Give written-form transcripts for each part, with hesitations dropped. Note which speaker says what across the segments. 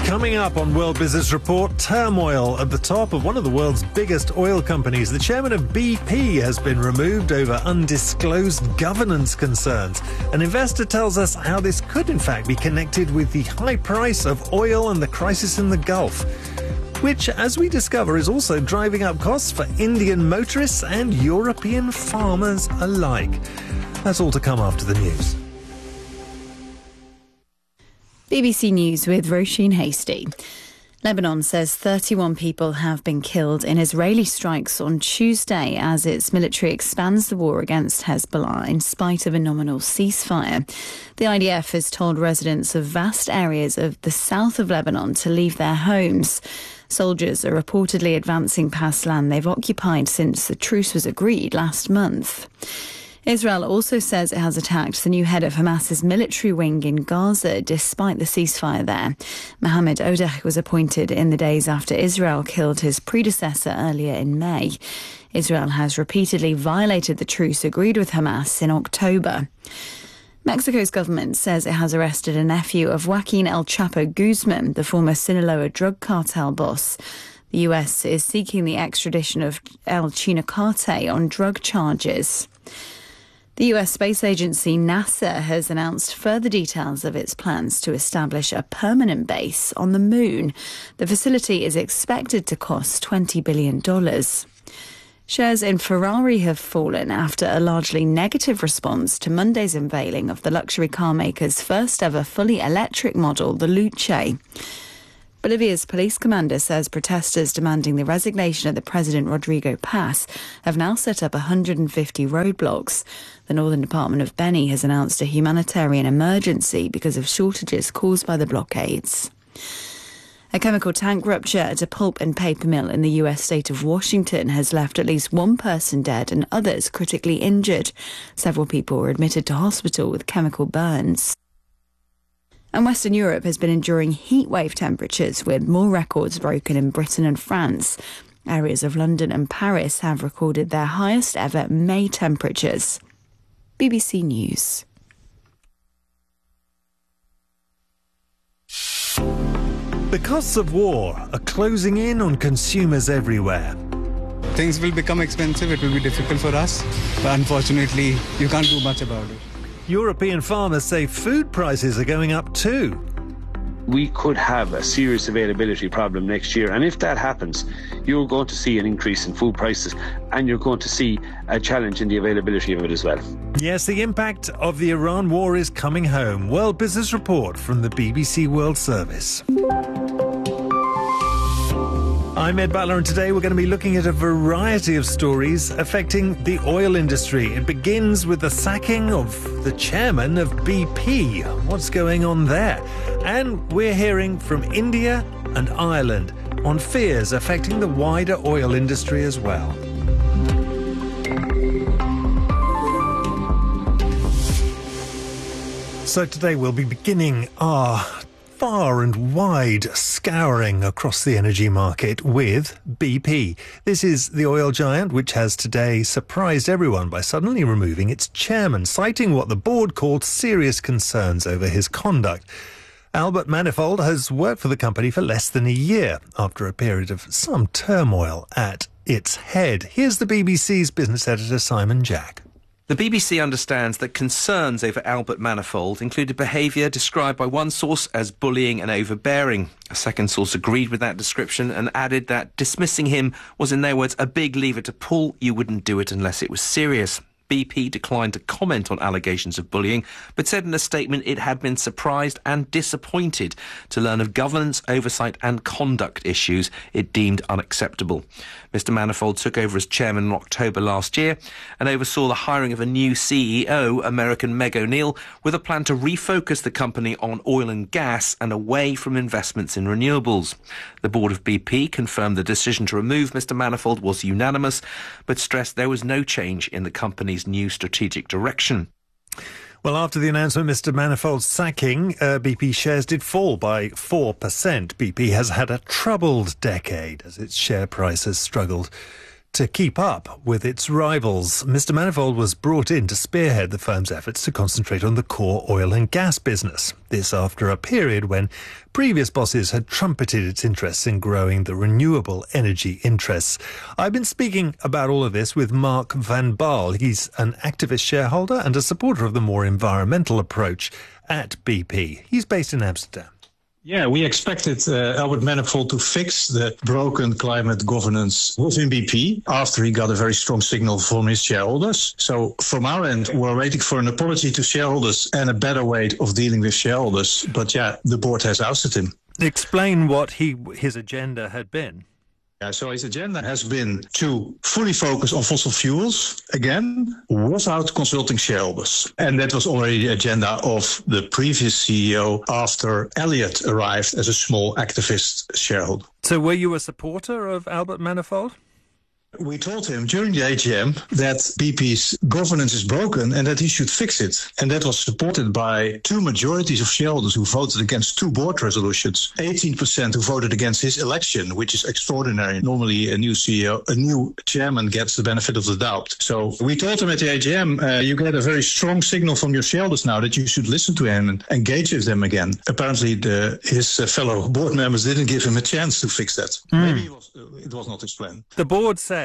Speaker 1: Coming up on World Business Report, turmoil at the top of one of the world's biggest oil companies. The chairman of BP has been removed over undisclosed governance concerns. An investor tells us how this could in fact be connected with the high price of oil and the crisis in the Gulf, which, as we discover, is also driving up costs for Indian motorists and European farmers alike. That's all to come after the news.
Speaker 2: BBC News with Roisin Hasty. Lebanon says 31 people have been killed in Israeli strikes on Tuesday as its military expands the war against Hezbollah in spite of a nominal ceasefire. The IDF has told residents of vast areas of the south of Lebanon to leave their homes. Soldiers are reportedly advancing past land they've occupied since the truce was agreed last month. Israel also says it has attacked the new head of Hamas's military wing in Gaza, despite the ceasefire there. Mohammed Odeh was appointed in the days after Israel killed his predecessor earlier in May. Israel has repeatedly violated the truce agreed with Hamas in October. Mexico's government says it has arrested a nephew of Joaquin El Chapo Guzman, the former Sinaloa drug cartel boss. The US is seeking the extradition of El Chinacate on drug charges. The US space agency NASA has announced further details of its plans to establish a permanent base on the moon. The facility is expected to cost $20 billion. Shares in Ferrari have fallen after a largely negative response to Monday's unveiling of the luxury car maker's first ever fully electric model, the Luce. Bolivia's police commander says protesters demanding the resignation of the president Rodrigo Paz have now set up 150 roadblocks. The Northern Department of Beni has announced a humanitarian emergency because of shortages caused by the blockades. A chemical tank rupture at a pulp and paper mill in the US state of Washington has left at least one person dead and others critically injured. Several people were admitted to hospital with chemical burns. And Western Europe has been enduring heatwave temperatures with more records broken in Britain and France. Areas of London and Paris have recorded their highest ever May temperatures. BBC News.
Speaker 1: The costs of war are closing in on consumers everywhere.
Speaker 3: Things will become expensive, it will be difficult for us, but unfortunately you can't do much about it.
Speaker 1: European farmers say food prices are going up too.
Speaker 4: We could have a serious availability problem next year, and if that happens, you're going to see an increase in food prices and you're going to see a challenge in the availability of it as well.
Speaker 1: Yes, the impact of the Iran war is coming home. World Business Report from the BBC World Service. I'm Ed Butler, and today we're going to be looking at a variety of stories affecting the oil industry. It begins with the sacking of the chairman of BP. What's going on there? And we're hearing from India and Ireland on fears affecting the wider oil industry as well. So today we'll be beginning our far and wide scouring across the energy market with BP. This is the oil giant which has today surprised everyone by suddenly removing its chairman, citing what the board called serious concerns over his conduct. Albert Manifold has worked for the company for less than a year after a period of some turmoil at its head. Here's the BBC's business editor Simon Jack.
Speaker 5: The BBC understands that concerns over Albert Manifold included behaviour described by one source as bullying and overbearing. A second source agreed with that description and added that dismissing him was, in their words, a big lever to pull. You wouldn't do it unless it was serious. BP declined to comment on allegations of bullying, but said in a statement it had been surprised and disappointed to learn of governance, oversight and conduct issues it deemed unacceptable. Mr Manifold took over as chairman in October last year and oversaw the hiring of a new CEO, American Meg O'Neill, with a plan to refocus the company on oil and gas and away from investments in renewables. The board of BP confirmed the decision to remove Mr Manifold was unanimous, but stressed there was no change in the company's new strategic direction.
Speaker 1: Well, after the announcement of Mr Manifold's sacking, BP shares did fall by 4%. BP has had a troubled decade as its share price has struggled to keep up with its rivals. Mr. Manifold was brought in to spearhead the firm's efforts to concentrate on the core oil and gas business. This after a period when previous bosses had trumpeted its interests in growing the renewable energy interests. I've been speaking about all of this with Mark van Baal. He's an activist shareholder and a supporter of the more environmental approach at BP. He's based in Amsterdam.
Speaker 6: Yeah, we expected Albert Manifold to fix the broken climate governance within BP after he got a very strong signal from his shareholders. So from our end, we're waiting for an apology to shareholders and a better way of dealing with shareholders. But yeah, the board has ousted him.
Speaker 1: Explain what his agenda had been.
Speaker 6: Yeah, so his agenda has been to fully focus on fossil fuels, again, without consulting shareholders. And that was already the agenda of the previous CEO after Elliott arrived as a small activist shareholder.
Speaker 1: So were you a supporter of Albert Manifold?
Speaker 6: We told him during the AGM that BP's governance is broken and that he should fix it. And that was supported by two majorities of shareholders who voted against two board resolutions. 18% who voted against his election, which is extraordinary. Normally, a new CEO, a new chairman gets the benefit of the doubt. So we told him at the AGM, you get a very strong signal from your shareholders now that you should listen to him and engage with them again. Apparently, his fellow board members didn't give him a chance to fix that. Maybe it was not explained.
Speaker 1: The board says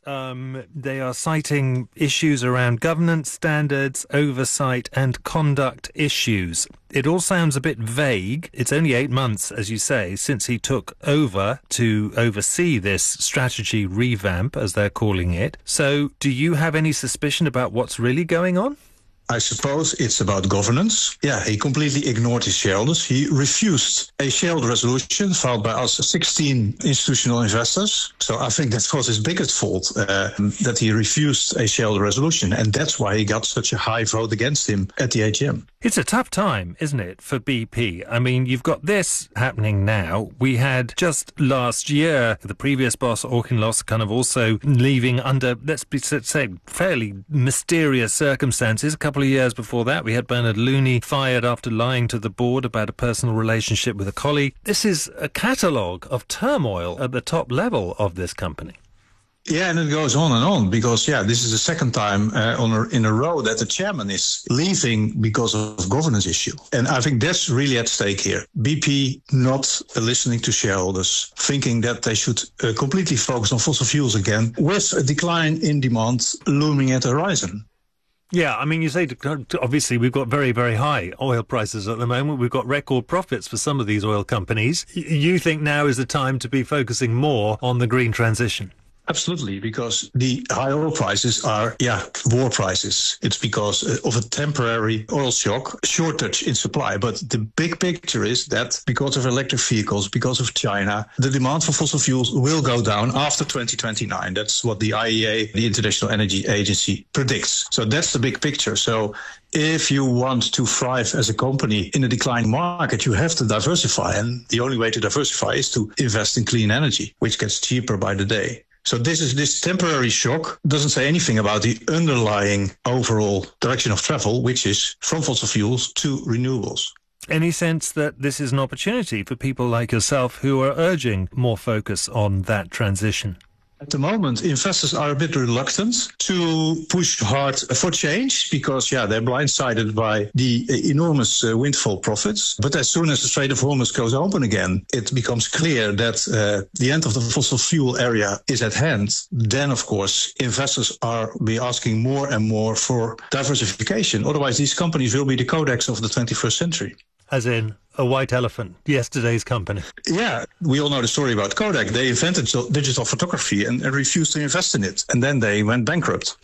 Speaker 1: they are citing issues around governance standards, oversight and conduct issues. It all sounds a bit vague. It's only 8 months, as you say, since he took over to oversee this strategy revamp, as they're calling it. So do you have any suspicion about what's really going on?
Speaker 6: I suppose it's about governance. Yeah, he completely ignored his shareholders. He refused a shareholder resolution filed by us 16 institutional investors. So I think that was his biggest fault, that he refused a shareholder resolution. And that's why he got such a high vote against him at the AGM.
Speaker 1: It's a tough time, isn't it, for BP? I mean, you've got this happening now. We had just last year, the previous boss, Auchincloss, kind of also leaving under, let's say, fairly mysterious circumstances. A couple of years before that, we had Bernard Looney fired after lying to the board about a personal relationship with a colleague. This is a catalogue of turmoil at the top level of this company.
Speaker 6: Yeah, and it goes on and on because, this is the second time in a row that the chairman is leaving because of governance issue. And I think that's really at stake here. BP not listening to shareholders, thinking that they should completely focus on fossil fuels again with a decline in demand looming at the horizon.
Speaker 1: Yeah, I mean, you say, obviously, we've got very, very high oil prices at the moment. We've got record profits for some of these oil companies. You think now is the time to be focusing more on the green transition?
Speaker 6: Absolutely, because the high oil prices are, war prices. It's because of a temporary oil shock, shortage in supply. But the big picture is that because of electric vehicles, because of China, the demand for fossil fuels will go down after 2029. That's what the IEA, the International Energy Agency, predicts. So that's the big picture. So if you want to thrive as a company in a declining market, you have to diversify. And the only way to diversify is to invest in clean energy, which gets cheaper by the day. So this temporary shock doesn't say anything about the underlying overall direction of travel, which is from fossil fuels to renewables.
Speaker 1: Any sense that this is an opportunity for people like yourself who are urging more focus on that transition?
Speaker 6: At the moment, investors are a bit reluctant to push hard for change because, they're blindsided by the enormous windfall profits. But as soon as the Strait of Hormuz goes open again, it becomes clear that the end of the fossil fuel area is at hand. Then, of course, investors are be asking more and more for diversification. Otherwise, these companies will be the Kodaks of the 21st century.
Speaker 1: As in a white elephant, yesterday's company.
Speaker 6: Yeah, we all know the story about Kodak. They invented digital photography and refused to invest in it. And then they went bankrupt.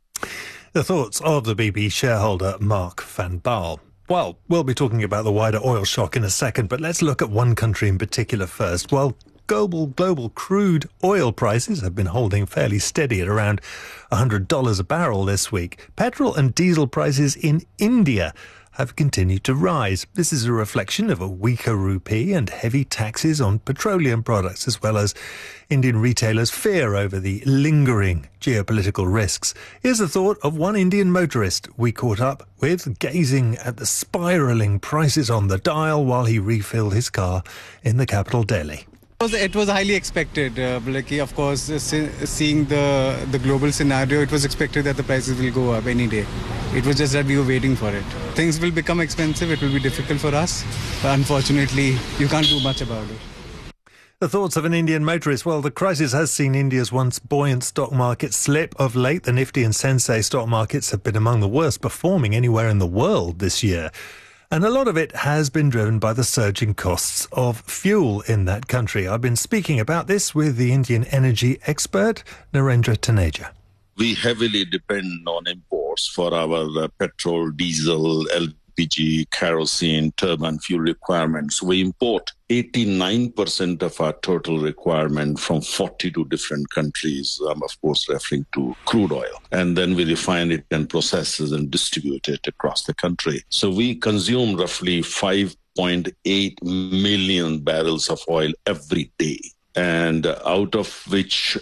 Speaker 1: The thoughts of the BP shareholder Mark van Baal. Well, we'll be talking about the wider oil shock in a second, but let's look at one country in particular first. Well, global crude oil prices have been holding fairly steady at around $100 a barrel this week. Petrol and diesel prices in India have continued to rise. This is a reflection of a weaker rupee and heavy taxes on petroleum products, as well as Indian retailers' fear over the lingering geopolitical risks. Here's the thought of one Indian motorist we caught up with, gazing at the spiralling prices on the dial while he refilled his car in the capital, Delhi.
Speaker 3: It was highly expected. Of course, seeing the global scenario, it was expected that the prices will go up any day. It was just that we were waiting for it. Things will become expensive. It will be difficult for us. But unfortunately, you can't do much about it.
Speaker 1: The thoughts of an Indian motorist. Well, the crisis has seen India's once buoyant stock market slip of late. The Nifty and Sensex stock markets have been among the worst performing anywhere in the world this year. And a lot of it has been driven by the surging costs of fuel in that country. I've been speaking about this with the Indian energy expert, Narendra Taneja.
Speaker 7: We heavily depend on imports for our petrol, diesel, LPG, kerosene, turbine fuel requirements. We import 89% of our total requirement from 42 different countries. I'm, of course, referring to crude oil. And then we refine it and process it and distribute it across the country. So we consume roughly 5.8 million barrels of oil every day. And out of which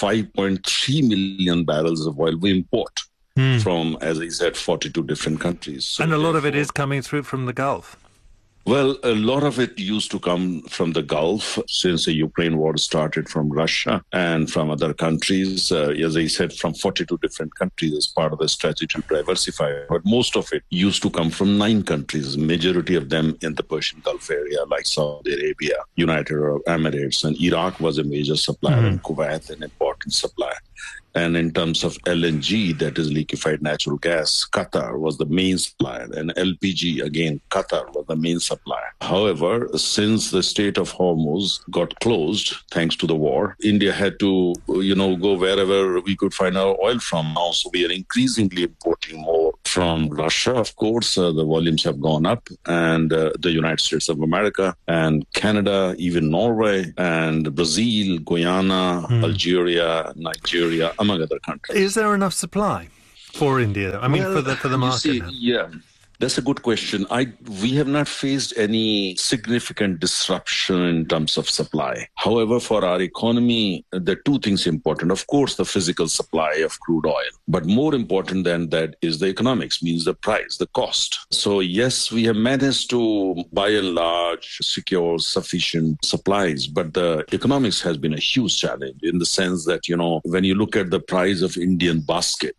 Speaker 7: 5.3 million barrels of oil we import from, as I said, 42 different countries. So
Speaker 1: and a lot of it is coming through from the Gulf.
Speaker 7: Well, a lot of it used to come from the Gulf since the Ukraine war started, from Russia and from other countries. As I said, from 42 different countries as part of the strategy to diversify. But most of it used to come from 9 countries, majority of them in the Persian Gulf area, like Saudi Arabia, United Arab Emirates, and Iraq was a major supplier, and Kuwait an important supplier. And in terms of LNG, that is liquefied natural gas, Qatar was the main supplier. And LPG, again, Qatar was the main supplier. However, since the Strait of Hormuz got closed, thanks to the war, India had to, go wherever we could find our oil from now. So we are increasingly importing more from Russia, of course. The volumes have gone up. And the United States of America and Canada, even Norway and Brazil, Guyana, Algeria, Nigeria, among other countries.
Speaker 1: Is there enough supply for India? I mean, for the market?
Speaker 7: Yeah. That's a good question. We have not faced any significant disruption in terms of supply. However, for our economy, there are 2 things important. Of course, the physical supply of crude oil. But more important than that is the economics, means the price, the cost. So yes, we have managed to, by and large, secure sufficient supplies. But the economics has been a huge challenge in the sense that, when you look at the price of Indian basket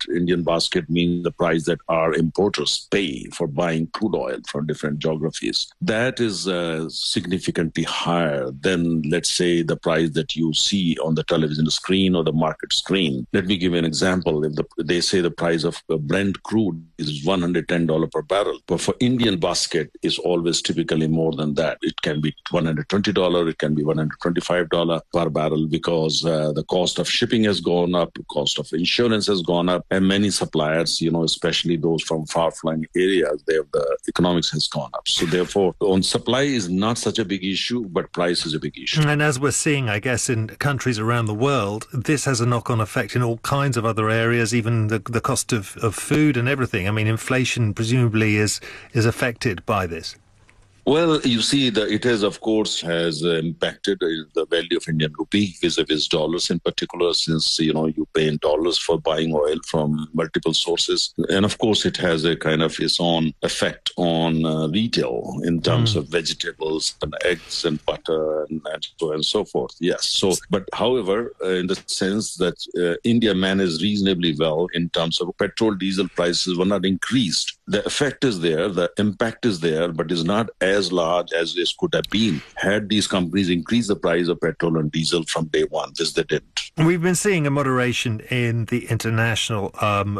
Speaker 7: means the price that our importers pay for buying crude oil from different geographies. That is significantly higher than, let's say, the price that you see on the television screen or the market screen. Let me give you an example. If they say the price of Brent crude is $110 per barrel, but for Indian basket is always typically more than that. It can be $120, it can be $125 per barrel because the cost of shipping has gone up, the cost of insurance has gone up, and many suppliers, especially those from far-flung areas, the economics has gone up. So therefore, on supply is not such a big issue, but price is a big issue.
Speaker 1: And as we're seeing, I guess, in countries around the world, this has a knock-on effect in all kinds of other areas, even the cost of food and everything. I mean, inflation presumably is affected by this.
Speaker 7: Well, you see, it has, of course, has impacted the value of Indian rupee vis-a-vis dollars in particular, since, you pay in dollars for buying oil from multiple sources. And, of course, it has a kind of its own effect on retail in terms of vegetables and eggs and butter and so on and so forth. Yes. So, but however, in the sense that India managed reasonably well in terms of petrol, diesel prices were not increased. The effect is there, the impact is there, but is not as large as this could have been had these companies increased the price of petrol and diesel from day one, which they didn't.
Speaker 1: We've been seeing a moderation in the international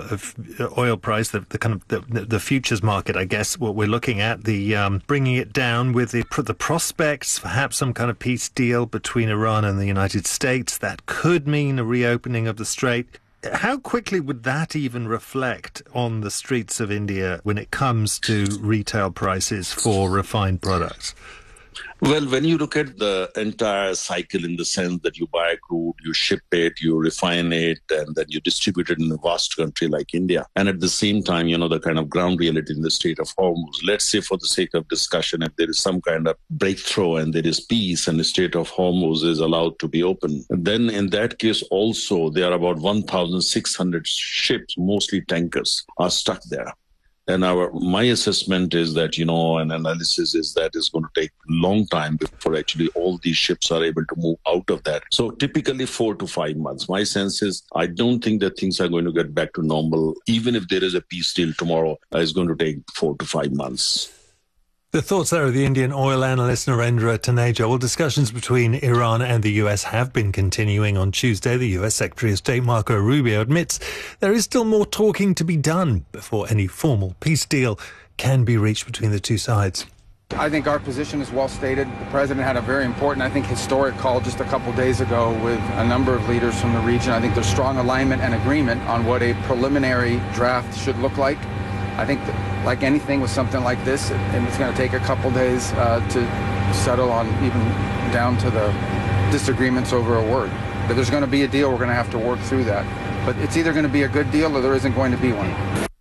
Speaker 1: oil price, the futures market, I guess, what we're looking at, the bringing it down with the prospects, perhaps some kind of peace deal between Iran and the United States. That could mean a reopening of the Strait. How quickly would that even reflect on the streets of India when it comes to retail prices for refined products?
Speaker 7: Well, when you look at the entire cycle in the sense that you buy crude, you ship it, you refine it, and then you distribute it in a vast country like India. And at the same time, the kind of ground reality in the Strait of Hormuz. Let's say for the sake of discussion, if there is some kind of breakthrough and there is peace and the Strait of Hormuz is allowed to be open, then in that case also there are about 1,600 ships, mostly tankers, are stuck there. And my assessment is that, an analysis is that it's going to take a long time before actually all these ships are able to move out of that. So typically 4 to 5 months. My sense is I don't think that things are going to get back to normal. Even if there is a peace deal tomorrow, it's going to take 4 to 5 months.
Speaker 1: The thoughts there of the Indian oil analyst Narendra Taneja. Well, discussions between Iran and the US have been continuing. On Tuesday, the US Secretary of State Marco Rubio admits there is still more talking to be done before any formal peace deal can be reached between the two sides.
Speaker 8: I think our position is well stated. The president had a very important, I think, historic call just a couple days ago with a number of leaders from the region. I think there's strong alignment and agreement on what a preliminary draft should look like. I think that, like anything with something like this, and it's going to take a couple days to settle on, even down to the disagreements over a word. If there's going to be a deal, we're going to have to work through that. But it's either going to be a good deal or there isn't going to be one.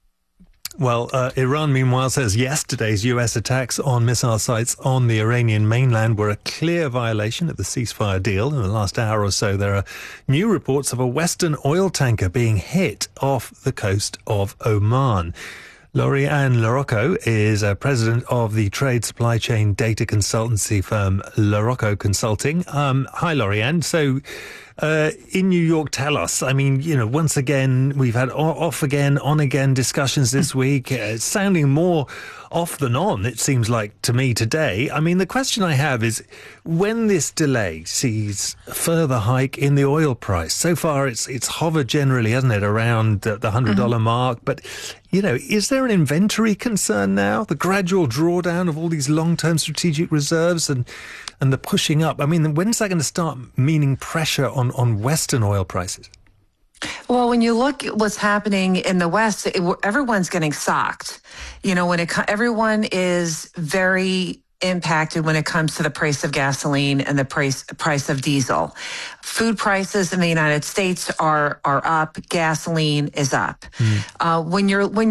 Speaker 1: Well, Iran, meanwhile, says yesterday's US attacks on missile sites on the Iranian mainland were a clear violation of the ceasefire deal. In the last hour or so, there are new reports of a Western oil tanker being hit off the coast of Oman. Lauriane Larocco is president of the trade supply chain data consultancy firm Larocco Consulting. Hi, Lauriane. So in New York, tell us, I mean, once again, we've had off again, on again discussions this week. It's sounding more off than on, it seems like to me today. I mean, the question I have is, when this delay sees a further hike in the oil price, so far it's hovered generally, hasn't it, around the $100 mark. But, is there an inventory concern now? The gradual drawdown of all these long-term strategic reserves and the pushing up. I mean, when's that going to start meaning pressure on Western oil prices?
Speaker 9: Well, when you look at what's happening in the West, everyone's getting socked. Everyone is very impacted when it comes to the price of gasoline and the price of diesel. Food prices in the United States are up. Gasoline is up. When